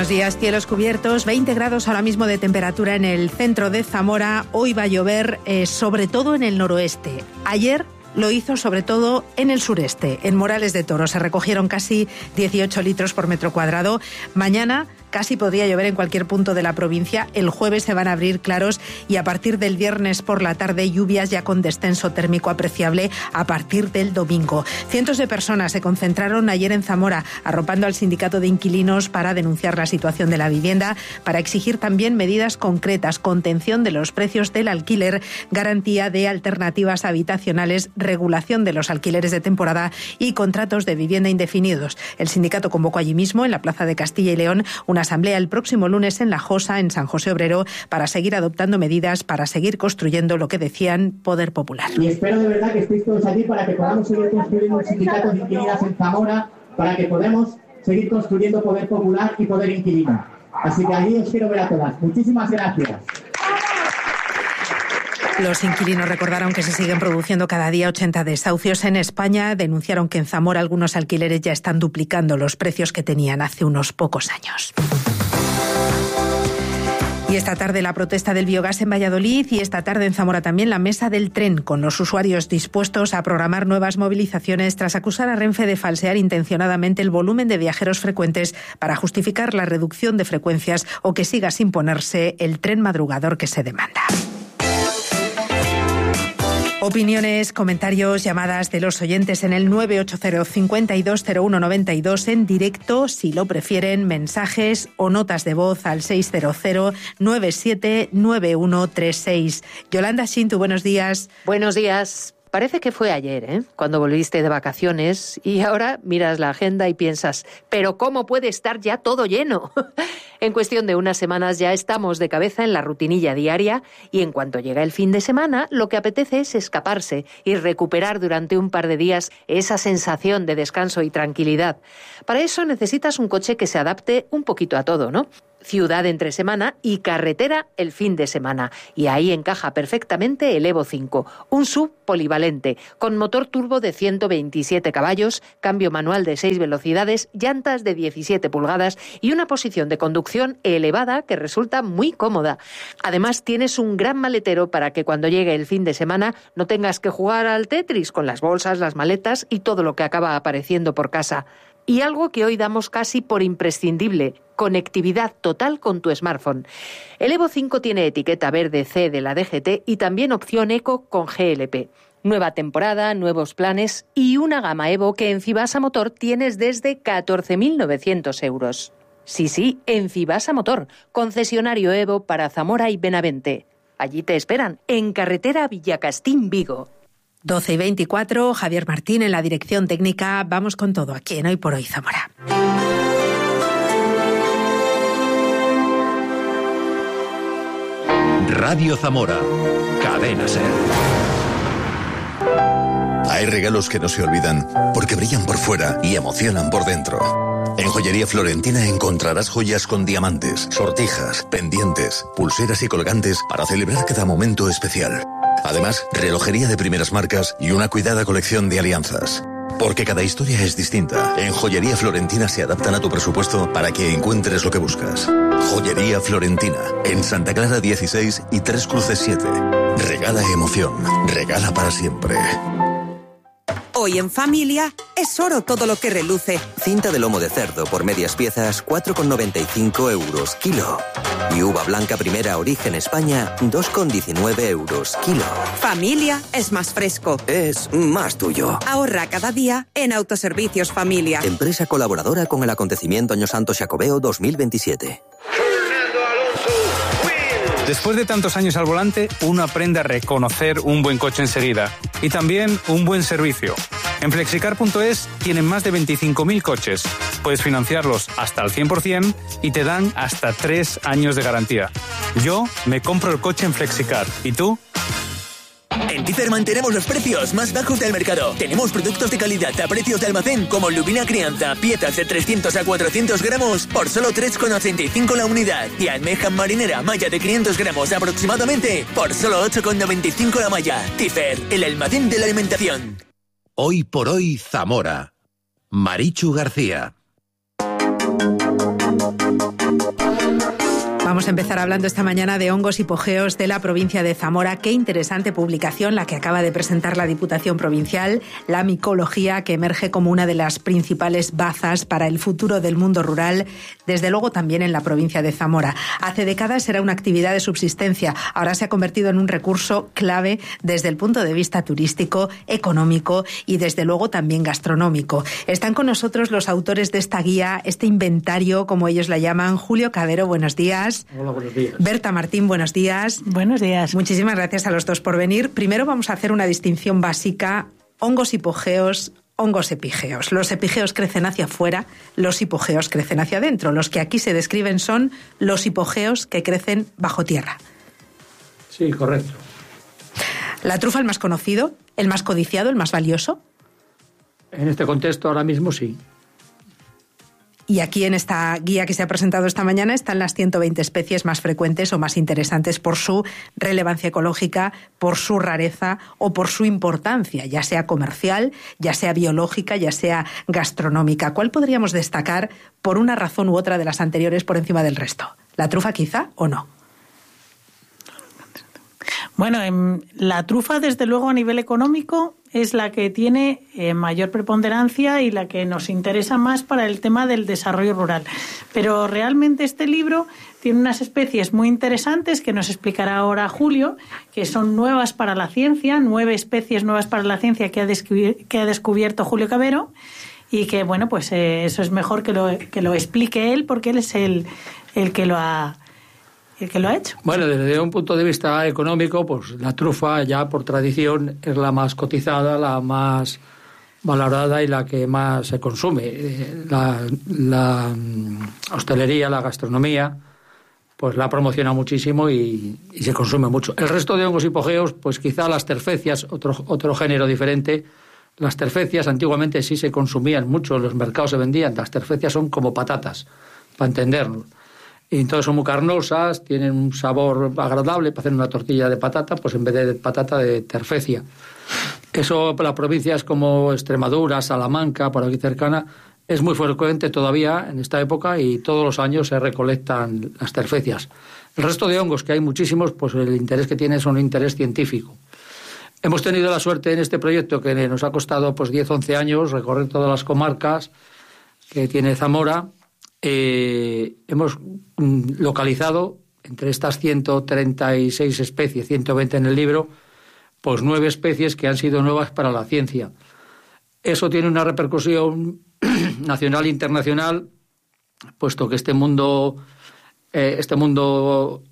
días, cielos cubiertos, 20 grados ahora mismo de temperatura en el centro de Zamora. Hoy va a llover sobre todo en el noroeste. Ayer lo hizo sobre todo en el sureste. En Morales de Toro se recogieron casi 18 litros por metro cuadrado. Mañana casi podría llover en cualquier punto de la provincia. El jueves se van a abrir claros y a partir del viernes por la tarde lluvias ya con descenso térmico apreciable a partir del domingo. Cientos de personas se concentraron ayer en Zamora arropando al sindicato de inquilinos para denunciar la situación de la vivienda, para exigir también medidas concretas, contención de los precios del alquiler, garantía de alternativas habitacionales, regulación de los alquileres de temporada y contratos de vivienda indefinidos. El sindicato convocó allí mismo, en la Plaza de Castilla y León, una asamblea el próximo lunes en La Josa, en San José Obrero, para seguir adoptando medidas, para seguir construyendo lo que decían poder popular. Y espero de verdad que estéis todos allí para que podamos seguir construyendo un sindicato de inquilinas en Zamora, para que podamos seguir construyendo poder popular y poder inquilino. Así que allí os quiero ver a todas. Muchísimas gracias. Los inquilinos recordaron que se siguen produciendo cada día 80 desahucios en España. Denunciaron que en Zamora algunos alquileres ya están duplicando los precios que tenían hace unos pocos años. Y esta tarde la protesta del biogás en Valladolid y esta tarde en Zamora también la mesa del tren, con los usuarios dispuestos a programar nuevas movilizaciones tras acusar a Renfe de falsear intencionadamente el volumen de viajeros frecuentes para justificar la reducción de frecuencias o que siga sin ponerse el tren madrugador que se demanda. Opiniones, comentarios, llamadas de los oyentes en el 980-520192 en directo, si lo prefieren, mensajes o notas de voz al 600-979136. Yolanda Shintu, buenos días. Buenos días. Parece que fue ayer, cuando volviste de vacaciones, y ahora miras la agenda y piensas, ¿pero cómo puede estar ya todo lleno? En cuestión de unas semanas ya estamos de cabeza en la rutinilla diaria y en cuanto llega el fin de semana, lo que apetece es escaparse y recuperar durante un par de días esa sensación de descanso y tranquilidad. Para eso necesitas un coche que se adapte un poquito a todo, ¿no? Ciudad entre semana y carretera el fin de semana. Y ahí encaja perfectamente el Evo 5, un SUV polivalente, con motor turbo de 127 caballos, cambio manual de 6 velocidades, llantas de 17 pulgadas y una posición de conducción elevada que resulta muy cómoda. Además, tienes un gran maletero para que cuando llegue el fin de semana no tengas que jugar al Tetris con las bolsas, las maletas y todo lo que acaba apareciendo por casa. Y algo que hoy damos casi por imprescindible, conectividad total con tu smartphone. El Evo 5 tiene etiqueta verde C de la DGT y también opción Eco con GLP. Nueva temporada, nuevos planes y una gama Evo que en Fibasa Motor tienes desde 14.900 euros. Sí, en Fibasa Motor, concesionario Evo para Zamora y Benavente. Allí te esperan, en carretera Villacastín, Vigo. 12:24, Javier Martín en la dirección técnica. Vamos con todo aquí en Hoy por Hoy Zamora. Radio Zamora, Cadena SER. Hay regalos que no se olvidan porque brillan por fuera y emocionan por dentro. En Joyería Florentina encontrarás joyas con diamantes, sortijas, pendientes, pulseras y colgantes para celebrar cada momento especial. Además, relojería de primeras marcas y una cuidada colección de alianzas. Porque cada historia es distinta. En Joyería Florentina se adaptan a tu presupuesto para que encuentres lo que buscas. Joyería Florentina, en Santa Clara 16 y Tres Cruces 7. Regala emoción, regala para siempre. Hoy en familia es oro todo lo que reluce. Cinta de lomo de cerdo por medias piezas, 4,95 euros kilo. Y uva blanca primera origen España, 2,19 euros kilo. Familia es más fresco. Es más tuyo. Ahorra cada día en Autoservicios Familia. Empresa colaboradora con el acontecimiento Año Santo Xacobeo 2027. Después de tantos años al volante, uno aprende a reconocer un buen coche enseguida y también un buen servicio. En Flexicar.es tienen más de 25.000 coches. Puedes financiarlos hasta al 100% y te dan hasta 3 años de garantía. Yo me compro el coche en Flexicar. ¿Y tú? En Tifer mantenemos los precios más bajos del mercado. Tenemos productos de calidad a precios de almacén como lubina crianza, piezas de 300 a 400 gramos por solo 3,85 la unidad. Y almeja marinera, malla de 500 gramos aproximadamente por solo 8,95 la malla. Tifer, el almacén de la alimentación. Hoy por Hoy Zamora. Marichu García. Vamos a empezar hablando esta mañana de hongos hipogeos de la provincia de Zamora. Qué interesante publicación la que acaba de presentar la Diputación Provincial, la micología, que emerge como una de las principales bazas para el futuro del mundo rural, desde luego también en la provincia de Zamora. Hace décadas era una actividad de subsistencia, ahora se ha convertido en un recurso clave desde el punto de vista turístico, económico y desde luego también gastronómico. Están con nosotros los autores de esta guía, este inventario, como ellos la llaman. Julio Cabero, buenos días. Hola, buenos días. Berta Martín, buenos días. Buenos días. Muchísimas gracias a los dos por venir. Primero vamos a hacer una distinción básica: hongos hipogeos, hongos epigeos. Los epigeos crecen hacia afuera, los hipogeos crecen hacia adentro. Los que aquí se describen son los hipogeos que crecen bajo tierra. Sí, correcto. ¿La trufa el más conocido, el más codiciado, el más valioso? En este contexto ahora mismo sí. Y aquí en esta guía que se ha presentado esta mañana están las 120 especies más frecuentes o más interesantes por su relevancia ecológica, por su rareza o por su importancia, ya sea comercial, ya sea biológica, ya sea gastronómica. ¿Cuál podríamos destacar por una razón u otra de las anteriores por encima del resto? ¿La trufa quizá o no? Bueno, la trufa, desde luego, a nivel económico, es la que tiene mayor preponderancia y la que nos interesa más para el tema del desarrollo rural. Pero realmente este libro tiene unas especies muy interesantes que nos explicará ahora Julio, que son nuevas para la ciencia, 9 especies nuevas para la ciencia que ha descubierto Julio Cabero, y que, bueno, pues eso es mejor que lo explique él, porque él es el que lo ha hecho. Bueno, desde un punto de vista económico, pues la trufa ya por tradición es la más cotizada, la más valorada y la que más se consume. La hostelería, la gastronomía, pues la promociona muchísimo y se consume mucho. El resto de hongos hipogeos, pues quizá las terfecias, otro género diferente. Las terfecias antiguamente sí se consumían mucho, en los mercados se vendían. Las terfecias son como patatas, para entendernos. Y entonces son muy carnosas, tienen un sabor agradable para hacer una tortilla de patata, pues en vez de patata, de terfecia. Eso para las provincias como Extremadura, Salamanca, por aquí cercana, es muy frecuente todavía en esta época y todos los años se recolectan las terfecias. El resto de hongos, que hay muchísimos, pues el interés que tienen son un interés científico. Hemos tenido la suerte en este proyecto que nos ha costado pues 10-11 años recorrer todas las comarcas que tiene Zamora. Hemos localizado entre estas 136 especies, 120 en el libro, pues 9 especies que han sido nuevas para la ciencia. Eso tiene una repercusión nacional e internacional, puesto que este mundo